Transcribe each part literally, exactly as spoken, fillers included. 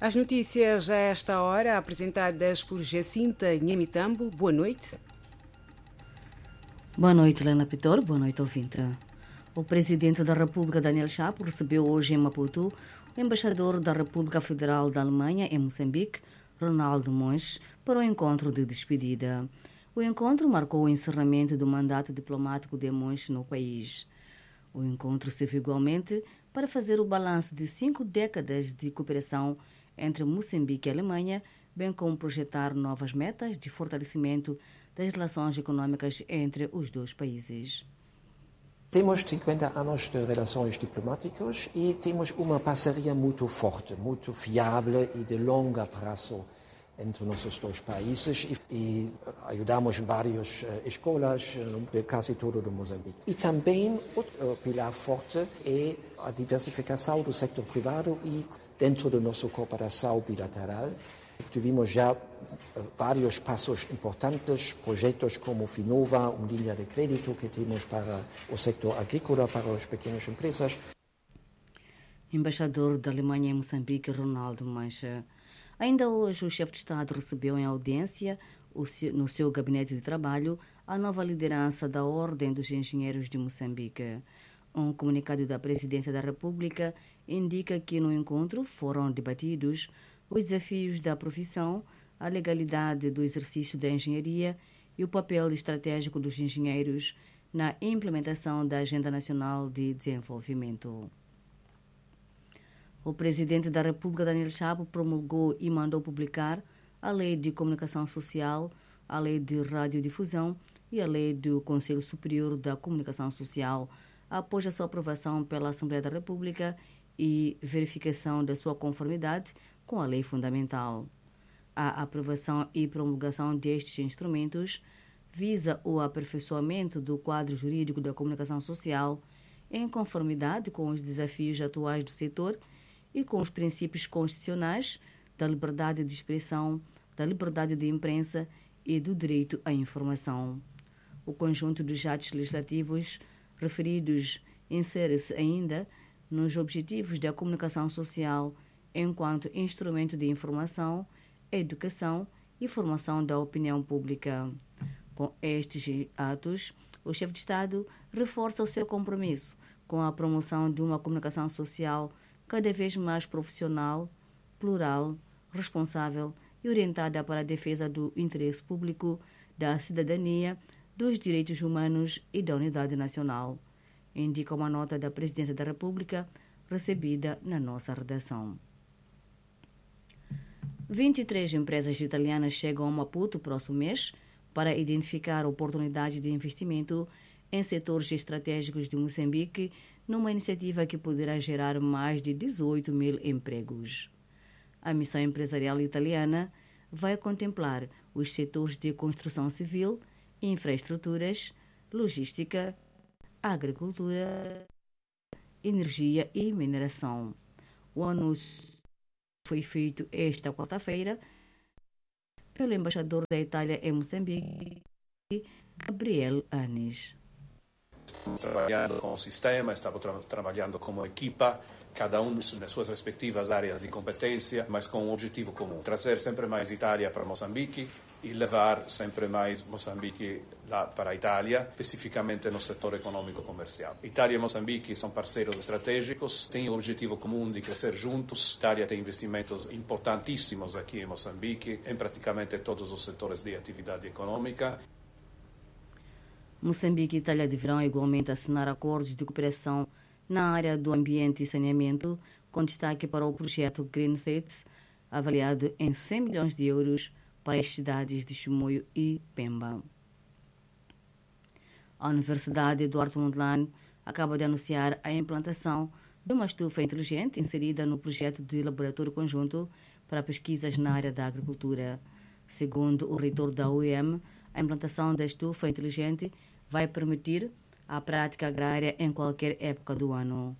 As notícias a esta hora, apresentadas por Jacinta Nhamitambo. Boa noite. Boa noite, Lena Pitor. Boa noite, ouvinte. O presidente da República, Daniel Chapo, recebeu hoje em Maputo o embaixador da República Federal da Alemanha em Moçambique, Ronaldo Monge, para o encontro de despedida. O encontro marcou o encerramento do mandato diplomático de Monge no país. O encontro serviu igualmente para fazer o balanço de cinco décadas de cooperação entre Moçambique e Alemanha, bem como projetar novas metas de fortalecimento das relações econômicas entre os dois países. Temos cinquenta anos de relações diplomáticas e temos uma parceria muito forte, muito fiável e de longo prazo entre nossos dois países e, e ajudamos várias uh, escolas de quase todo o Moçambique. E também outro pilar forte é a diversificação do setor privado e dentro da nossa cooperação bilateral. Tivemos já uh, vários passos importantes, projetos como Finova, uma linha de crédito que temos para o setor agrícola, para as pequenas empresas. Embaixador da Alemanha em Moçambique, Ronaldo Monge. Ainda hoje, o chefe de Estado recebeu em audiência, no seu gabinete de trabalho, a nova liderança da Ordem dos Engenheiros de Moçambique. Um comunicado da Presidência da República indica que no encontro foram debatidos os desafios da profissão, a legalidade do exercício da engenharia e o papel estratégico dos engenheiros na implementação da Agenda Nacional de Desenvolvimento. O presidente da República, Daniel Chapo, promulgou e mandou publicar a Lei de Comunicação Social, a Lei de Radiodifusão e a Lei do Conselho Superior da Comunicação Social, após a sua aprovação pela Assembleia da República e verificação da sua conformidade com a Lei Fundamental. A aprovação e promulgação destes instrumentos visa o aperfeiçoamento do quadro jurídico da comunicação social em conformidade com os desafios atuais do setor e com os princípios constitucionais da liberdade de expressão, da liberdade de imprensa e do direito à informação. O conjunto dos atos legislativos referidos insere-se ainda nos objetivos da comunicação social enquanto instrumento de informação, educação e formação da opinião pública. Com estes atos, o chefe de Estado reforça o seu compromisso com a promoção de uma comunicação social cada vez mais profissional, plural, responsável e orientada para a defesa do interesse público, da cidadania, dos direitos humanos e da unidade nacional, indica uma nota da Presidência da República recebida na nossa redação. vinte e três empresas italianas chegam a Maputo próximo mês para identificar oportunidades de investimento em setores estratégicos de Moçambique, numa iniciativa que poderá gerar mais de dezoito mil empregos. A missão empresarial italiana vai contemplar os setores de construção civil, infraestruturas, logística, agricultura, energia e mineração. O anúncio foi feito esta quarta-feira pelo embaixador da Itália em Moçambique, Gabriel Anis. Estamos trabalhando com o sistema, estamos tra trabalhando como equipa, cada um nas suas respectivas áreas de competência, mas com um objetivo comum: trazer sempre mais Itália para Moçambique e levar sempre mais Moçambique lá para a Itália, especificamente no setor econômico-comercial. Itália e Moçambique são parceiros estratégicos, têm o objetivo comum de crescer juntos. Itália tem investimentos importantíssimos aqui em Moçambique, em praticamente todos os setores de atividade econômica. Moçambique e Itália deverão igualmente assinar acordos de cooperação na área do ambiente e saneamento, com destaque para o projeto Green States, avaliado em cem milhões de euros para as cidades de Chimoio e Pemba. A Universidade Eduardo Mondlane acaba de anunciar a implantação de uma estufa inteligente inserida no projeto de laboratório conjunto para pesquisas na área da agricultura. Segundo o reitor da U E M, a implantação da estufa inteligente vai permitir a prática agrária em qualquer época do ano.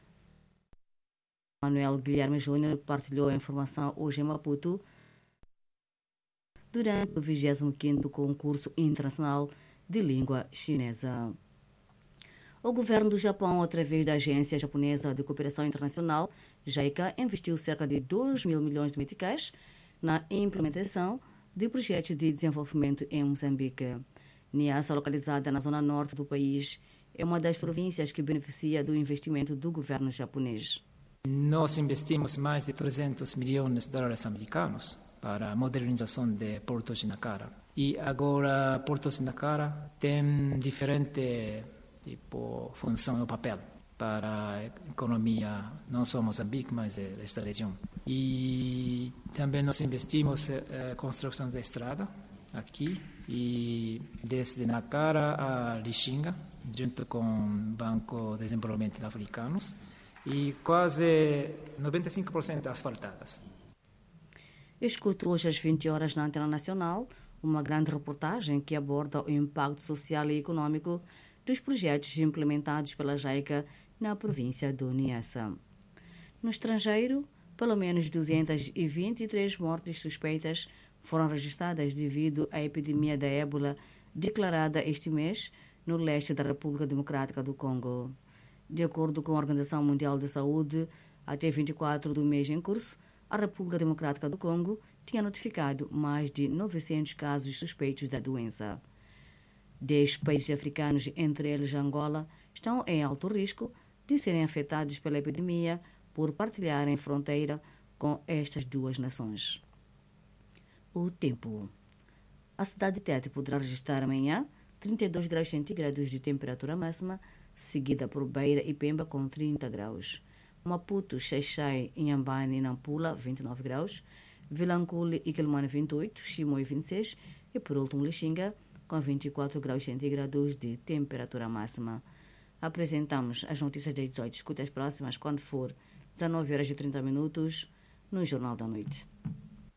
Manuel Guilherme Júnior partilhou a informação hoje em Maputo durante o vigésimo quinto Concurso Internacional de Língua Chinesa. O governo do Japão, através da Agência Japonesa de Cooperação Internacional, JICA, investiu cerca de dois mil milhões de meticais na implementação de projetos de desenvolvimento em Moçambique. Niassa, localizada na zona norte do país, é uma das províncias que beneficia do investimento do governo japonês. Nós investimos mais de trezentos milhões de dólares americanos para a modernização de Porto de Nacara. E agora Porto de Nacara tem diferente tipo função ou papel para a economia, não só Moçambique, mas esta região. E também nós investimos na construção da estrada aqui, e desde Nacara a Lixinga, junto com o Banco de Desenvolvimento Africanos, e quase noventa e cinco por cento asfaltadas. Escuto hoje às vinte horas na Antena Nacional uma grande reportagem que aborda o impacto social e econômico dos projetos implementados pela JICA na província do Niassa. No estrangeiro, pelo menos duzentas e vinte e três mortes suspeitas foram registradas devido à epidemia da ébola declarada este mês no leste da República Democrática do Congo. De acordo com a Organização Mundial de Saúde, até vinte e quatro do mês em curso, a República Democrática do Congo tinha notificado mais de novecentos casos suspeitos da doença. Dez países africanos, entre eles Angola, estão em alto risco de serem afetados pela epidemia por partilharem fronteira com estas duas nações. O tempo. A cidade de Tete poderá registrar amanhã trinta e dois graus centígrados de temperatura máxima, seguida por Beira e Pemba com trinta graus. Maputo, Xai-Xai, Inhambane e Nampula, vinte e nove graus. Vilanculo e Quelimane, vinte e oito, Chimoio, vinte e seis e, por último, Lixinga, com vinte e quatro graus centígrados de temperatura máxima. Apresentamos as notícias das dezoito. Escute as próximas quando for dezenove horas e trinta minutos no Jornal da Noite.